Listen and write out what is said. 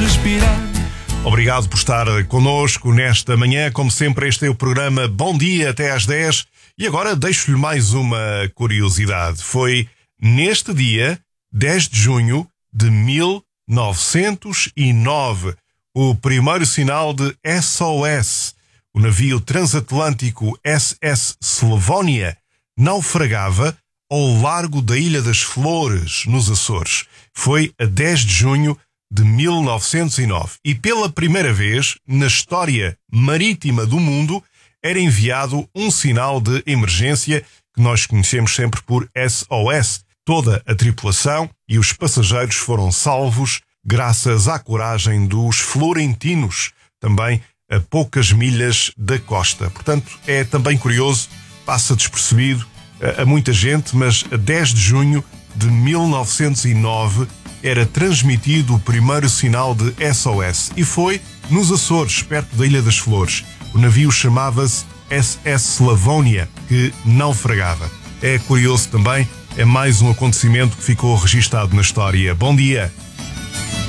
respirar. Obrigado por estar connosco nesta manhã. Como sempre, este é o programa Bom Dia até às 10. E agora deixo-lhe mais uma curiosidade. Foi neste dia, 10 de junho de 1909, o primeiro sinal de SOS. O navio transatlântico SS Slavonia naufragava ao largo da Ilha das Flores, nos Açores. Foi a 10 de junho de 1909. E pela primeira vez na história marítima do mundo era enviado um sinal de emergência que nós conhecemos sempre por SOS. Toda a tripulação e os passageiros foram salvos graças à coragem dos florentinos, também a poucas milhas da costa. Portanto, é também curioso, passa despercebido a muita gente, mas a 10 de junho de 1909 era transmitido o primeiro sinal de SOS e foi nos Açores, perto da Ilha das Flores. O navio chamava-se SS Slavonia, que naufragava. É curioso também, é mais um acontecimento que ficou registado na história. Bom dia!